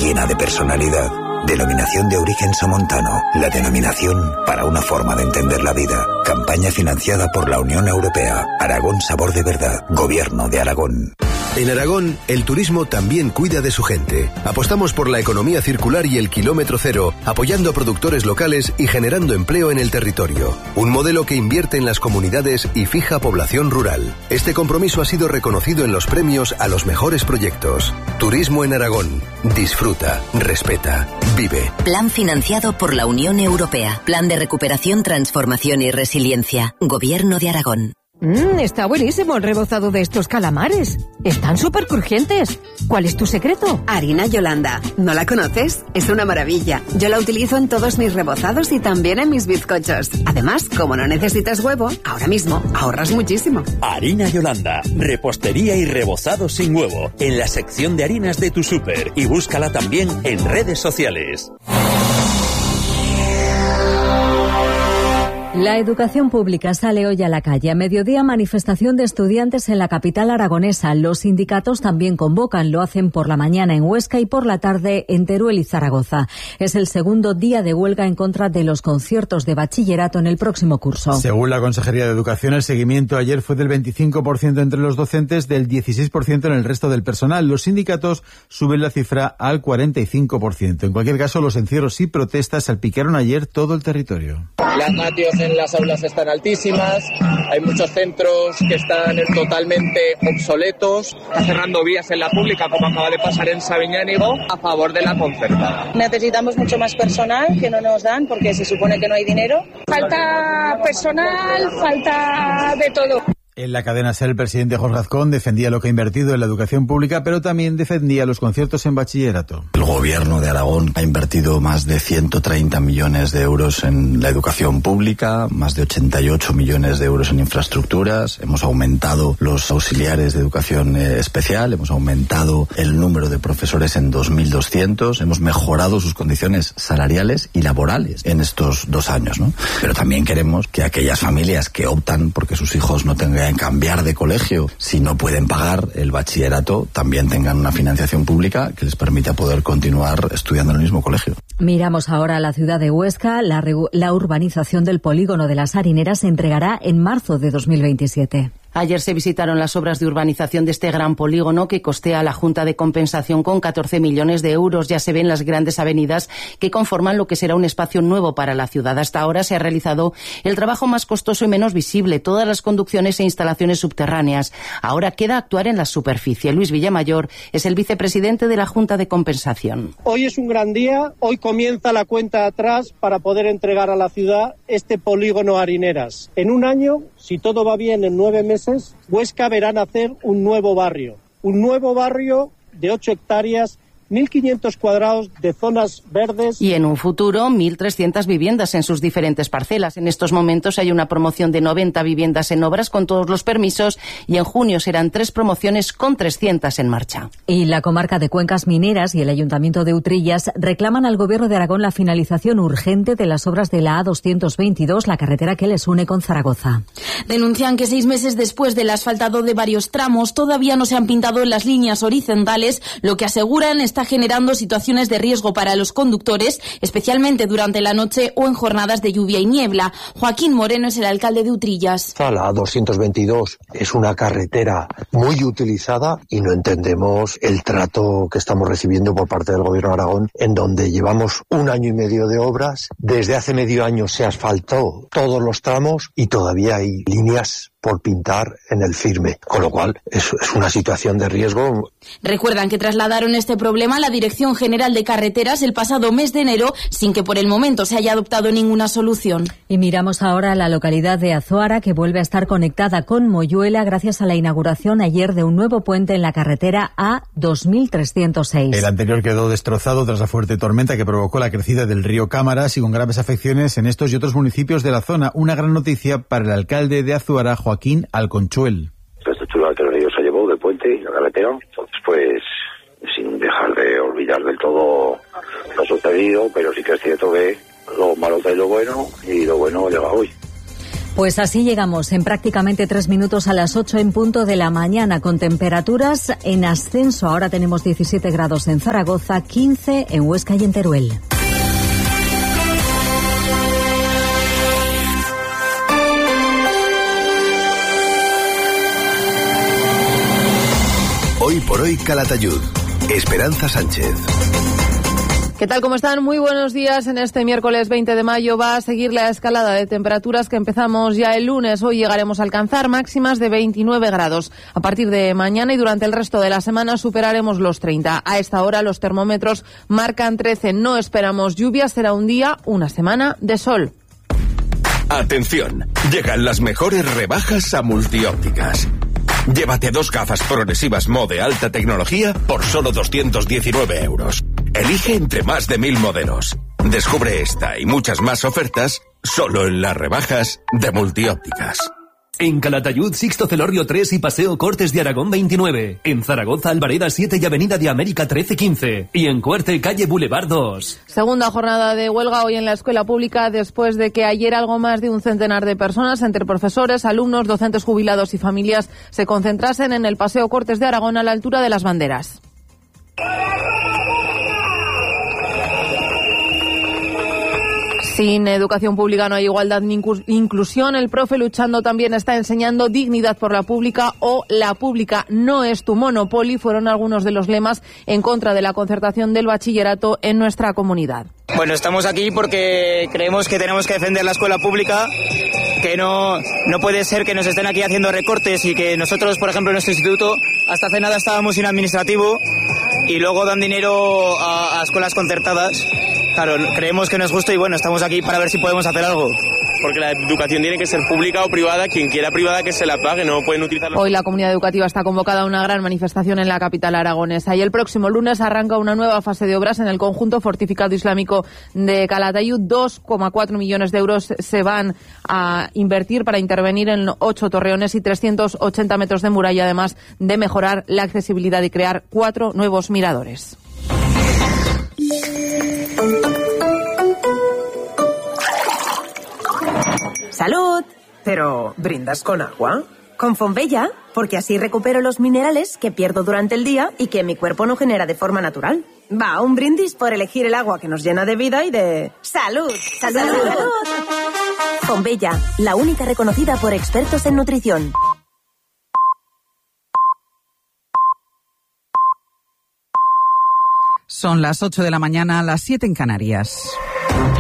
llena de personalidad. Denominación de origen somontano, la denominación para una forma de entender la vida. Campaña financiada por la Unión Europea. Aragón Sabor de Verdad. Gobierno de Aragón. En Aragón, el turismo también cuida de su gente. Apostamos por la economía circular y el kilómetro cero, apoyando a productores locales y generando empleo en el territorio. Un modelo que invierte en las comunidades y fija población rural. Este compromiso ha sido reconocido en los premios a los mejores proyectos. Turismo en Aragón. Disfruta, respeta, vive. Plan financiado por la Unión Europea. Plan de recuperación, transformación y resiliencia. Gobierno de Aragón. Está buenísimo el rebozado de estos calamares. Están súper crujientes. ¿Cuál es tu secreto? Harina Yolanda. ¿No la conoces? Es una maravilla. Yo la utilizo en todos mis rebozados y también en mis bizcochos. Además, como no necesitas huevo, ahora mismo ahorras muchísimo. Harina Yolanda. Repostería y rebozado sin huevo. En la sección de harinas de tu súper. Y búscala también en redes sociales. La educación pública sale hoy a la calle. A mediodía, manifestación de estudiantes en la capital aragonesa. Los sindicatos también convocan. Lo hacen por la mañana en Huesca y por la tarde en Teruel y Zaragoza. Es el segundo día de huelga en contra de los conciertos de bachillerato en el próximo curso. Según la Consejería de Educación, el seguimiento ayer fue del 25% entre los docentes, del 16% en el resto del personal. Los sindicatos suben la cifra al 45%. En cualquier caso, los encierros y protestas salpicaron ayer todo el territorio. Las ratios en las aulas están altísimas, hay muchos centros que están totalmente obsoletos, está cerrando vías en la pública como acaba de pasar en Sabiñánigo a favor de la concertada. Necesitamos mucho más personal que no nos dan porque se supone que no hay dinero. Falta personal, falta de todo. En la cadena SER, el presidente Jorge Azcón defendía lo que ha invertido en la educación pública, pero también defendía los conciertos en bachillerato. El gobierno de Aragón ha invertido más de 130 millones de euros en la educación pública, más de 88 millones de euros en infraestructuras. Hemos aumentado los auxiliares de educación especial, hemos aumentado el número de profesores en 2.200, hemos mejorado sus condiciones salariales y laborales en estos 2 años, ¿no? Pero también queremos que aquellas familias que optan porque sus hijos no tengan en cambiar de colegio, si no pueden pagar el bachillerato, también tengan una financiación pública que les permita poder continuar estudiando en el mismo colegio. Miramos ahora a la ciudad de Huesca. La urbanización del polígono de las Harineras se entregará en marzo de 2027. Ayer se visitaron las obras de urbanización de este gran polígono que costea a la Junta de Compensación con 14 millones de euros. Ya se ven las grandes avenidas que conforman lo que será un espacio nuevo para la ciudad. Hasta ahora se ha realizado el trabajo más costoso y menos visible, todas las conducciones e instalaciones subterráneas. Ahora queda actuar en la superficie. Luis Villamayor es el vicepresidente de la Junta de Compensación. Hoy es un gran día, hoy comienza la cuenta atrás para poder entregar a la ciudad este polígono Harineras. En un año, si todo va bien, en 9 meses, Huesca verá nacer un nuevo barrio de 8 hectáreas, 1.500 cuadrados de zonas verdes. Y en un futuro, 1.300 viviendas en sus diferentes parcelas. En estos momentos hay una promoción de 90 viviendas en obras con todos los permisos y en junio serán 3 promociones con 300 en marcha. Y la comarca de Cuencas Mineras y el Ayuntamiento de Utrillas reclaman al Gobierno de Aragón la finalización urgente de las obras de la A222, la carretera que les une con Zaragoza. Denuncian que 6 meses después del asfaltado de varios tramos todavía no se han pintado las líneas horizontales, lo que aseguran está generando situaciones de riesgo para los conductores, especialmente durante la noche o en jornadas de lluvia y niebla. Joaquín Moreno es el alcalde de Utrillas. La A222 es una carretera muy utilizada y no entendemos el trato que estamos recibiendo por parte del Gobierno de Aragón, en donde llevamos 1 año y medio de obras, desde hace medio año se asfaltó todos los tramos y todavía hay líneas por pintar en el firme, con lo cual es una situación de riesgo. Recuerdan que trasladaron este problema a la Dirección General de Carreteras el pasado mes de enero sin que por el momento se haya adoptado ninguna solución. Y miramos ahora a la localidad de Azuara, que vuelve a estar conectada con Moyuela gracias a la inauguración ayer de un nuevo puente en la carretera A2306. El anterior quedó destrozado tras la fuerte tormenta que provocó la crecida del río Cámaras y con graves afecciones en estos y otros municipios de la zona. Una gran noticia para el alcalde de Azuara, Joaquín Alconchuel. La estructura que el río se llevó del puente y la carretera, entonces pues sin dejar de olvidar del todo lo sucedido, pero sí que es cierto que lo malo trae lo bueno y lo bueno llega hoy. Pues así llegamos en prácticamente 3 minutos a las 8 en punto de la mañana, con temperaturas en ascenso. Ahora tenemos 17 grados en Zaragoza, 15 en Huesca y en Teruel. Hoy por hoy Calatayud. Esperanza Sánchez. ¿Qué tal? ¿Cómo están? Muy buenos días. En este miércoles 20 de mayo va a seguir la escalada de temperaturas que empezamos ya el lunes. Hoy llegaremos a alcanzar máximas de 29 grados. A partir de mañana y durante el resto de la semana superaremos los 30. A esta hora los termómetros marcan 13. No esperamos lluvia. Será un día, una semana de sol. Atención, llegan las mejores rebajas a Multiópticas. Llévate 2 gafas progresivas Mo de alta tecnología por solo 219 euros. Elige entre más de 1000 modelos. Descubre esta y muchas más ofertas solo en las rebajas de Multiópticas. En Calatayud, Sixto Celorrio 3 y Paseo Cortes de Aragón 29. En Zaragoza, Albareda 7 y Avenida de América 13-15. Y en Cuerte, calle Boulevard 2. Segunda jornada de huelga hoy en la escuela pública después de que ayer algo más de un centenar de personas, entre profesores, alumnos, docentes jubilados y familias, se concentrasen en el Paseo Cortes de Aragón a la altura de las banderas. Sin educación pública no hay igualdad ni inclusión. El profe luchando también está enseñando dignidad por la pública o la pública no es tu monopolio. Fueron algunos de los lemas en contra de la concertación del bachillerato en nuestra comunidad. Bueno, estamos aquí porque creemos que tenemos que defender la escuela pública, que no puede ser que nos estén aquí haciendo recortes y que nosotros, por ejemplo, en nuestro instituto, hasta hace nada estábamos sin administrativo y luego dan dinero a escuelas concertadas. Claro, creemos que no es justo y bueno, estamos aquí para ver si podemos hacer algo. Porque la educación tiene que ser pública o privada, quien quiera privada que se la pague, no pueden utilizarla. Hoy la comunidad educativa está convocada a una gran manifestación en la capital aragonesa y el próximo lunes arranca una nueva fase de obras en el conjunto fortificado islámico de Calatayud. 2,4 millones de euros se van a invertir para intervenir en 8 torreones y 380 metros de muralla, además de mejorar la accesibilidad y crear 4 nuevos miradores. ¡Salud! Pero, ¿brindas con agua? Con Fonbella, porque así recupero los minerales que pierdo durante el día y que mi cuerpo no genera de forma natural. Va, un brindis por elegir el agua que nos llena de vida y de... ¡Salud! ¡Salud! ¡Salud! Fonbella, la única reconocida por expertos en nutrición. Son las 8 de la mañana, las 7 en Canarias.